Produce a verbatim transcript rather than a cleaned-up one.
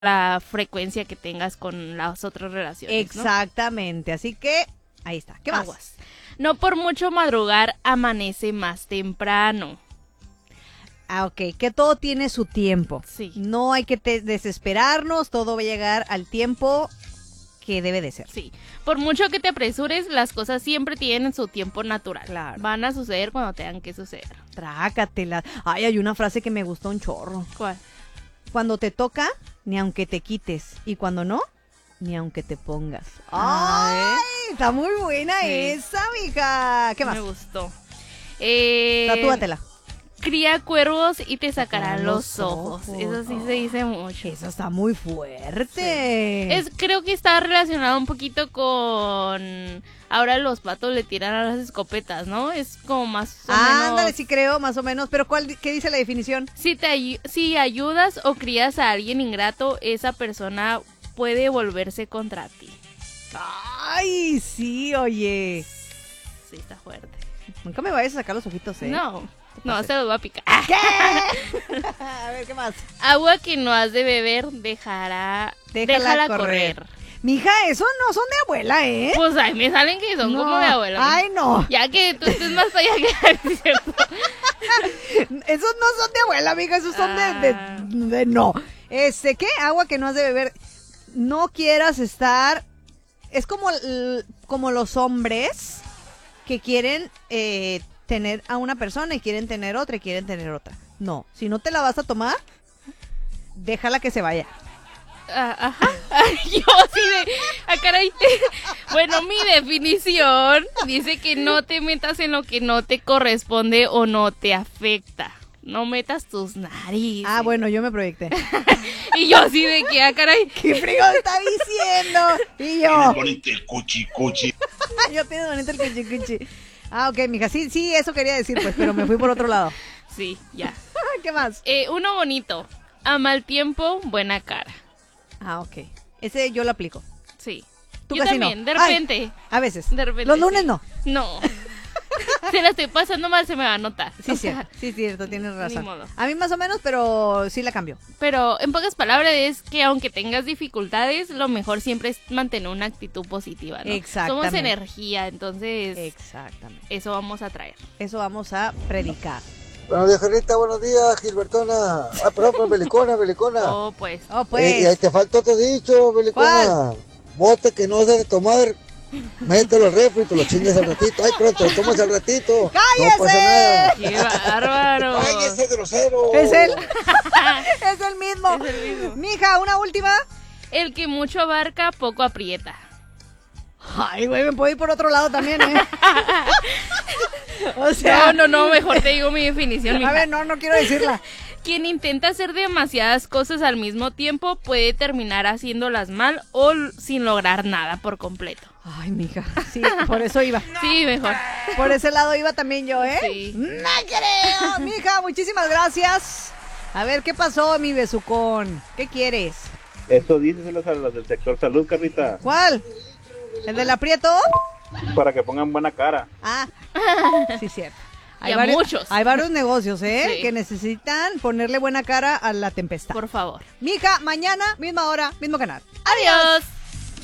la frecuencia que tengas con las otras relaciones, Exactamente, ¿no? Así que ahí está. ¿Qué más? Aguas. No por mucho madrugar amanece más temprano. Ah, ok, que todo tiene su tiempo. Sí. No hay que te desesperarnos, todo va a llegar al tiempo que debe de ser. Sí, por mucho que te apresures, las cosas siempre tienen su tiempo natural. Claro. Van a suceder cuando tengan que suceder. Trácatela. Ay, hay una frase que me gustó un chorro. ¿Cuál? Cuando te toca, ni aunque te quites. Y cuando no, ni aunque te pongas. Ah, ¡Ay! Está muy buena Sí. esa, mija. ¿Qué más? Me gustó. Eh, Tatúatela. Cría cuervos y te sacarán los los ojos. ojos. Eso sí se dice mucho. Eso está muy fuerte. Es, creo que está relacionado un poquito con... Ahora los patos le tiran a las escopetas, ¿no? Es como más o Ah, menos... ándale, sí creo, más o menos. Pero ¿cuál, ¿qué dice la definición? Si, te, ayu- si ayudas o crías a alguien ingrato, esa persona puede volverse contra ti. Ay, sí, oye. Sí, está fuerte. Nunca me vayas a sacar los ojitos, ¿eh? No, no, se los va a picar. ¿Qué? A ver, ¿qué más? Agua que no has de beber, dejará... Déjala déjala correr. correr. Mija, esos no son de abuela, ¿eh? Pues ay, me salen que son No. como de abuelo. Ay, no. Ya que tú estés más allá que es cierto. Esos no son de abuela, amiga, esos son de, Ah. de, de no. Este, ¿qué? Agua que no has de beber. No quieras estar... Es como, l- como los hombres que quieren eh, tener a una persona y quieren tener otra y quieren tener otra. No, si no te la vas a tomar, déjala que se vaya. Ah, ajá. Ay, yo así de... Ah, caray. Bueno, mi definición dice que no te metas en lo que no te corresponde o no te afecta. No metas tus narices. Ah, bueno, yo me proyecté. Y yo así de que, ah, caray. ¿Qué frío está diciendo? Y yo... Tienes bonito el cuchi cuchi. Yo tengo bonito el cuchi cuchi. Ah, ok, mija, sí, sí, eso quería decir, pues, pero me fui por otro lado. Sí, ya. ¿Qué más? Eh, uno bonito. A mal tiempo, buena cara. Ah, ok. Ese yo lo aplico. Sí. Tú Yo casi también, no. de Ay, repente. a veces. De repente. Los lunes sí. no. No. Se la estoy pasando mal, se me va a notar. Sí, O sí, sea, sí, cierto, tienes razón. Ni modo. A mí más o menos, pero sí la cambio. Pero en pocas palabras es que aunque tengas dificultades, lo mejor siempre es mantener una actitud positiva, ¿no? Exactamente. Somos energía, entonces Exactamente. eso vamos a traer. Eso vamos a predicar. Buenos días, Carlita, buenos días, Gilbertona. Ah, perdón, pues, Belicona, Belicona. Oh, pues. Oh, Eh, pues. y ahí te falta otro dicho, Belicona. Bote que no has de tomar, mételo al refri y te lo chingas al ratito. Ay, pero te lo tomas al ratito. ¡Cállese! No pasa nada. ¡Qué bárbaro! ¡Ay, ese grosero! Es él. Es el mismo. Es el mismo. Mija, una última. El que mucho abarca, poco aprieta. Ay, güey, me puedo ir por otro lado también, ¿eh? O sea, No, no, no, mejor te digo mi definición, a mija. ver, no, no quiero decirla. Quien intenta hacer demasiadas cosas al mismo tiempo puede terminar haciéndolas mal o l- sin lograr nada por completo. Ay, mija, sí, por eso iba. Sí, mejor. Por ese lado iba también yo, ¿eh? Sí. No creo. Mija, muchísimas gracias. A ver, ¿qué pasó, mi besucón? ¿Qué quieres? Eso díceselos a los del sector salud, Carlita, ¿Cuál? ¿El del aprieto? para que pongan buena cara. Ah, sí, cierto. Y a varios, muchos. Hay varios negocios, ¿eh? Sí. Que necesitan ponerle buena cara a la tempestad. Por favor. Mija, mañana, misma hora, mismo canal. Adiós.